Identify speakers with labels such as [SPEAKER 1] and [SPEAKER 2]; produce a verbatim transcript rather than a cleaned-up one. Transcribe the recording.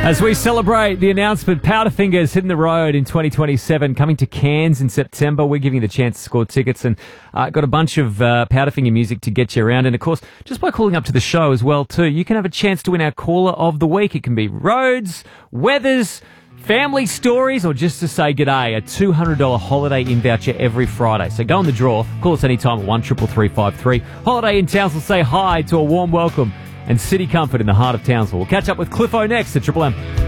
[SPEAKER 1] As we celebrate the announcement, Powderfinger's hitting the road in twenty twenty-seven, coming to Cairns in September. We're giving you the chance to score tickets and uh, got a bunch of uh, Powderfinger music to get you around. And, of course, just by calling up to the show as well, too, you can have a chance to win our Caller of the Week. It can be roads, weathers, family stories, or just to say g'day. A two hundred dollars Holiday Inn voucher every Friday. So go in the draw. Call us anytime at one triple three five three. Holiday Inn Townsville say hi to a warm welcome and City Comfort in the heart of Townsville. We'll catch up with Cliffo next at Triple M.